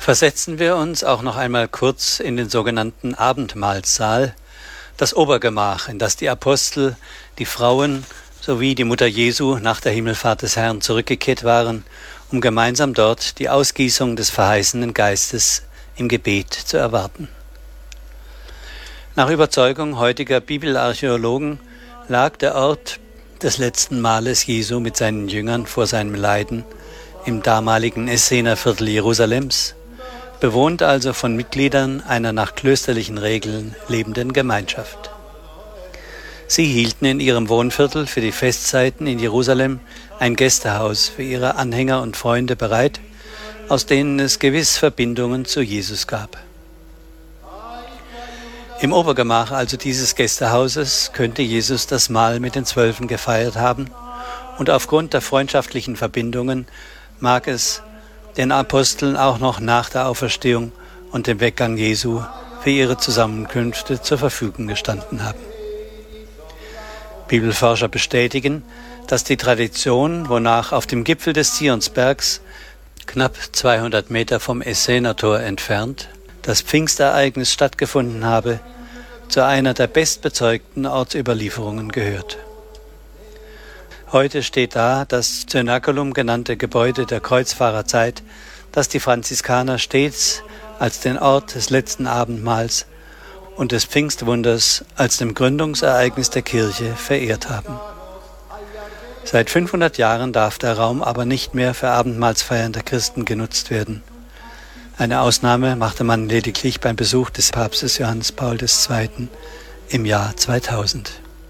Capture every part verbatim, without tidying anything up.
Versetzen wir uns auch noch einmal kurz in den sogenannten Abendmahlsaal, das Obergemach, in das die Apostel, die Frauen sowie die Mutter Jesu nach der Himmelfahrt des Herrn zurückgekehrt waren, um gemeinsam dort die Ausgießung des verheißenen Geistes im Gebet zu erwarten. Nach Überzeugung heutiger Bibelarchäologen lag der Ort des letzten Mahles Jesu mit seinen Jüngern vor seinem Leiden im damaligen Essener Viertel Jerusalems, bewohnt also von Mitgliedern einer nach klösterlichen Regeln lebenden Gemeinschaft. Sie hielten in ihrem Wohnviertel für die Festzeiten in Jerusalem ein Gästehaus für ihre Anhänger und Freunde bereit, aus denen es gewiss Verbindungen zu Jesus gab. Im Obergemach also dieses Gästehauses könnte Jesus das Mahl mit den Zwölfen gefeiert haben, und aufgrund der freundschaftlichen Verbindungen mag es den Aposteln auch noch nach der Auferstehung und dem Weggang Jesu für ihre Zusammenkünfte zur Verfügung gestanden haben. Bibelforscher bestätigen, dass die Tradition, wonach auf dem Gipfel des Zionsbergs, knapp zweihundert Meter vom Essener Tor entfernt, das Pfingstereignis stattgefunden habe, zu einer der bestbezeugten Ortsüberlieferungen gehört. Heute steht da das Cenaculum genannte Gebäude der Kreuzfahrerzeit, das die Franziskaner stets als den Ort des letzten Abendmahls und des Pfingstwunders als dem Gründungsereignis der Kirche verehrt haben. Seit fünfhundert Jahren darf der Raum aber nicht mehr für Abendmahlsfeiern der Christen genutzt werden. Eine Ausnahme machte man lediglich beim Besuch des Papstes Johannes Paul der Zweite. im Jahr zweitausend.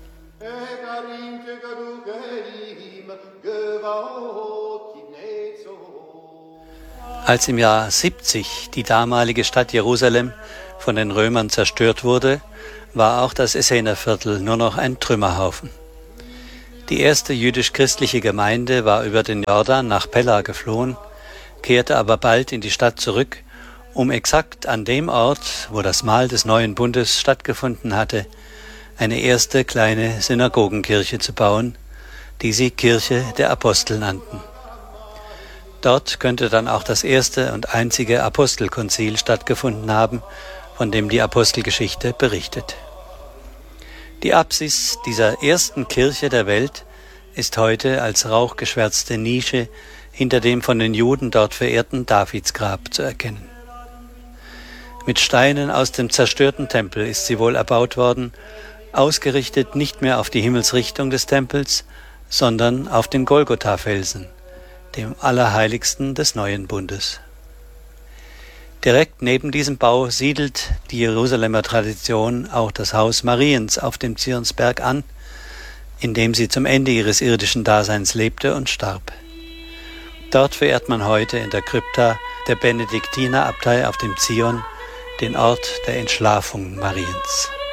Als im Jahr siebzig die damalige Stadt Jerusalem von den Römern zerstört wurde, war auch das Essener Viertel nur noch ein Trümmerhaufen. Die erste jüdisch-christliche Gemeinde war über den Jordan nach Pella geflohen, kehrte aber bald in die Stadt zurück, um exakt an dem Ort, wo das Mahl des neuen Bundes stattgefunden hatte, eine erste kleine Synagogenkirche zu bauen, die sie Kirche der Apostel nannten. Dort könnte dann auch das erste und einzige Apostelkonzil stattgefunden haben, von dem die Apostelgeschichte berichtet. Die Apsis dieser ersten Kirche der Welt ist heute als rauchgeschwärzte Nische hinter dem von den Juden dort verehrten Davidsgrab zu erkennen. Mit Steinen aus dem zerstörten Tempel ist sie wohl erbaut worden, ausgerichtet nicht mehr auf die Himmelsrichtung des Tempels, sondern auf den Golgotha-Felsen, dem Allerheiligsten des neuen Bundes. Direkt neben diesem Bau siedelt die Jerusalemer Tradition auch das Haus Mariens auf dem Zionsberg an, in dem sie zum Ende ihres irdischen Daseins lebte und starb. Dort verehrt man heute in der Krypta der Benediktinerabtei auf dem Zion den Ort der Entschlafung Mariens.